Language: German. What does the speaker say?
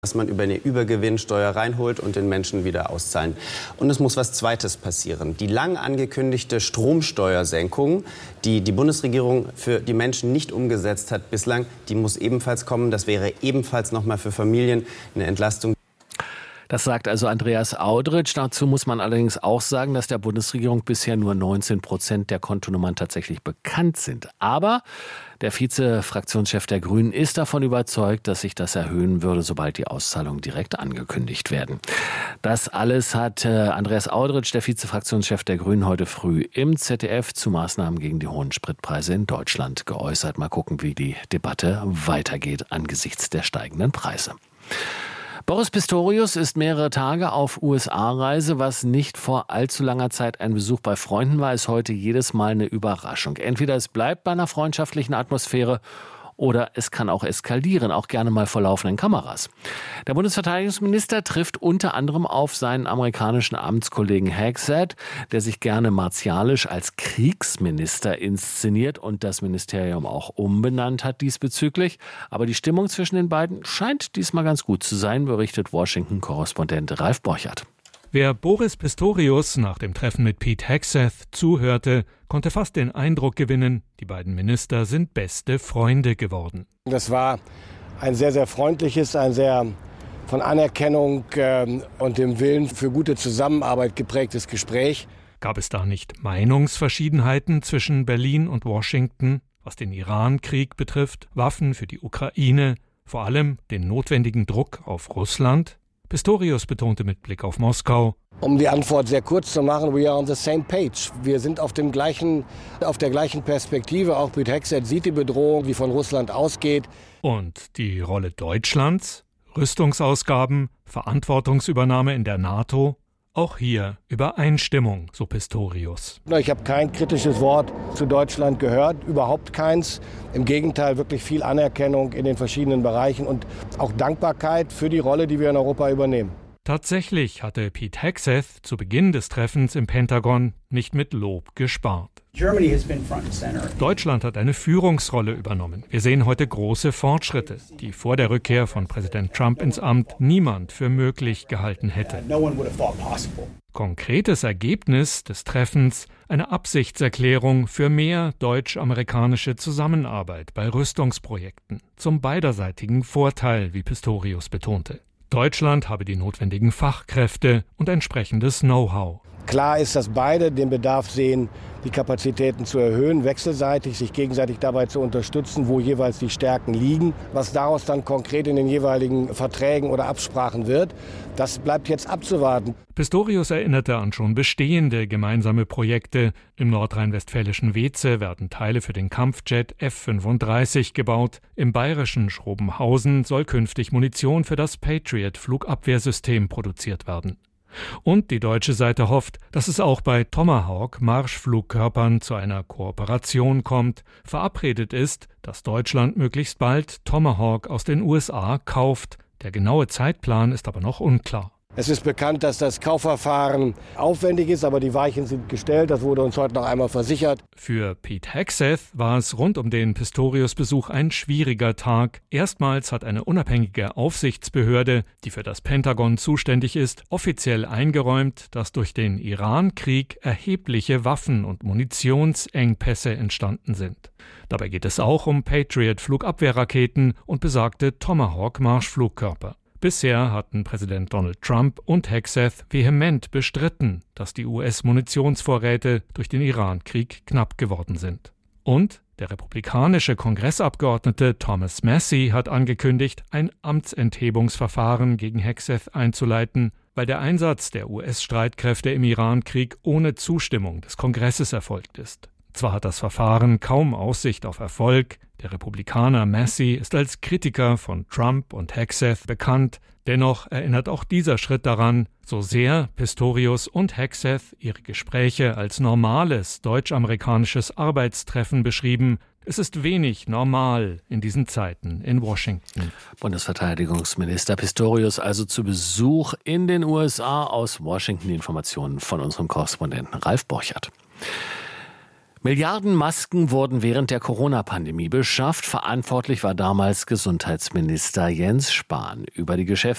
dass man über eine Übergewinnsteuer reinholt und den Menschen wieder auszahlen. Und es muss was Zweites passieren. Die lang angekündigte Stromsteuersenkung, die die Bundesregierung für die Menschen nicht umgesetzt hat bislang, die muss ebenfalls kommen. Das wäre ebenfalls nochmal für Familien eine Entlastung. Das sagt also Andreas Audritsch. Dazu muss man allerdings auch sagen, dass der Bundesregierung bisher nur 19% der Kontonummern tatsächlich bekannt sind. Aber der Vize-Fraktionschef der Grünen ist davon überzeugt, dass sich das erhöhen würde, sobald die Auszahlungen direkt angekündigt werden. Das alles hat Andreas Audritsch, der Vize-Fraktionschef der Grünen, heute früh im ZDF zu Maßnahmen gegen die hohen Spritpreise in Deutschland geäußert. Mal gucken, wie die Debatte weitergeht angesichts der steigenden Preise. Boris Pistorius ist mehrere Tage auf USA-Reise. Was nicht vor allzu langer Zeit ein Besuch bei Freunden war, ist heute jedes Mal eine Überraschung. Entweder es bleibt bei einer freundschaftlichen Atmosphäre oder es kann auch eskalieren, auch gerne mal vor laufenden Kameras. Der Bundesverteidigungsminister trifft unter anderem auf seinen amerikanischen Amtskollegen Hegseth, der sich gerne martialisch als Kriegsminister inszeniert und das Ministerium auch umbenannt hat diesbezüglich. Aber die Stimmung zwischen den beiden scheint diesmal ganz gut zu sein, berichtet Washington-Korrespondent Ralf Borchert. Wer Boris Pistorius nach dem Treffen mit Pete Hegseth zuhörte, konnte fast den Eindruck gewinnen, die beiden Minister sind beste Freunde geworden. Das war ein sehr, sehr freundliches, ein sehr von Anerkennung und dem Willen für gute Zusammenarbeit geprägtes Gespräch. Gab es da nicht Meinungsverschiedenheiten zwischen Berlin und Washington, was den Iran-Krieg betrifft, Waffen für die Ukraine, vor allem den notwendigen Druck auf Russland? Pistorius betonte mit Blick auf Moskau: Um die Antwort sehr kurz zu machen, we are on the same page. Wir sind auf der gleichen Perspektive. Auch Pete Hegseth sieht die Bedrohung, die von Russland ausgeht. Und die Rolle Deutschlands? Rüstungsausgaben, Verantwortungsübernahme in der NATO? Auch hier Übereinstimmung, so Pistorius. Ich habe kein kritisches Wort zu Deutschland gehört, überhaupt keins. Im Gegenteil, wirklich viel Anerkennung in den verschiedenen Bereichen und auch Dankbarkeit für die Rolle, die wir in Europa übernehmen. Tatsächlich hatte Pete Hegseth zu Beginn des Treffens im Pentagon nicht mit Lob gespart. Deutschland hat eine Führungsrolle übernommen. Wir sehen heute große Fortschritte, die vor der Rückkehr von Präsident Trump ins Amt niemand für möglich gehalten hätte. Konkretes Ergebnis des Treffens: eine Absichtserklärung für mehr deutsch-amerikanische Zusammenarbeit bei Rüstungsprojekten, zum beiderseitigen Vorteil, wie Pistorius betonte. Deutschland habe die notwendigen Fachkräfte und entsprechendes Know-how. Klar ist, dass beide den Bedarf sehen, die Kapazitäten zu erhöhen, wechselseitig, sich gegenseitig dabei zu unterstützen, wo jeweils die Stärken liegen. Was daraus dann konkret in den jeweiligen Verträgen oder Absprachen wird, das bleibt jetzt abzuwarten. Pistorius erinnerte an schon bestehende gemeinsame Projekte. Im nordrhein-westfälischen Weeze werden Teile für den Kampfjet F-35 gebaut. Im bayerischen Schrobenhausen soll künftig Munition für das Patriot-Flugabwehrsystem produziert werden. Und die deutsche Seite hofft, dass es auch bei Tomahawk-Marschflugkörpern zu einer Kooperation kommt. Verabredet ist, dass Deutschland möglichst bald Tomahawk aus den USA kauft. Der genaue Zeitplan ist aber noch unklar. Es ist bekannt, dass das Kaufverfahren aufwendig ist, aber die Weichen sind gestellt. Das wurde uns heute noch einmal versichert. Für Pete Hegseth war es rund um den Pistorius-Besuch ein schwieriger Tag. Erstmals hat eine unabhängige Aufsichtsbehörde, die für das Pentagon zuständig ist, offiziell eingeräumt, dass durch den Iran-Krieg erhebliche Waffen- und Munitionsengpässe entstanden sind. Dabei geht es auch um Patriot-Flugabwehrraketen und besagte Tomahawk-Marschflugkörper. Bisher hatten Präsident Donald Trump und Hegseth vehement bestritten, dass die US-Munitionsvorräte durch den Iran-Krieg knapp geworden sind. Und der republikanische Kongressabgeordnete Thomas Massie hat angekündigt, ein Amtsenthebungsverfahren gegen Hegseth einzuleiten, weil der Einsatz der US-Streitkräfte im Iran-Krieg ohne Zustimmung des Kongresses erfolgt ist. Zwar hat das Verfahren kaum Aussicht auf Erfolg, der Republikaner Massie ist als Kritiker von Trump und Hegseth bekannt, dennoch erinnert auch dieser Schritt daran, so sehr Pistorius und Hegseth ihre Gespräche als normales deutsch-amerikanisches Arbeitstreffen beschrieben, es ist wenig normal in diesen Zeiten in Washington. Bundesverteidigungsminister Pistorius also zu Besuch in den USA. Aus Washington die Informationen von unserem Korrespondenten Ralf Borchert. Milliarden Masken wurden während der Corona-Pandemie beschafft. Verantwortlich war damals Gesundheitsminister Jens Spahn. Über die Geschäfte